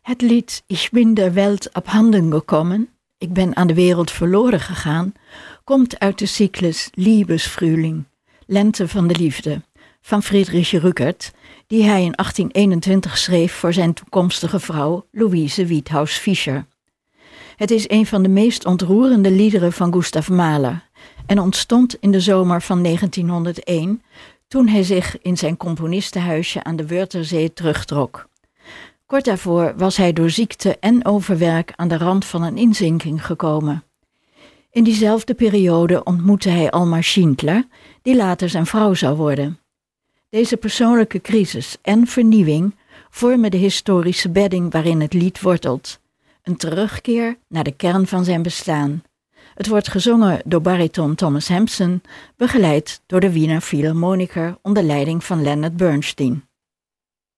Het lied Ich bin der Welt abhanden gekommen, ik ben aan de wereld verloren gegaan, komt uit de cyclus Liebesfrühling, Lente van de Liefde, van Friedrich Rückert, die hij in 1821 schreef voor zijn toekomstige vrouw Louise Wiedhaus Fischer. Het is een van de meest ontroerende liederen van Gustav Mahler en ontstond in de zomer van 1901, toen hij zich in zijn componistenhuisje aan de Wörthersee terugtrok. Kort daarvoor was hij door ziekte en overwerk aan de rand van een inzinking gekomen. In diezelfde periode ontmoette hij Alma Schindler, die later zijn vrouw zou worden. Deze persoonlijke crisis en vernieuwing vormen de historische bedding waarin het lied wortelt. Een terugkeer naar de kern van zijn bestaan. Het wordt gezongen door bariton Thomas Hampson, begeleid door de Wiener Philharmoniker onder leiding van Leonard Bernstein.